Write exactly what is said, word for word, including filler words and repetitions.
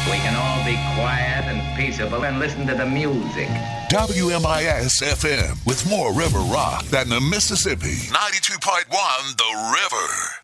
We can all be quiet and peaceable and listen to the music. W M I S F M with more river rock than the Mississippi. ninety-two point one The River.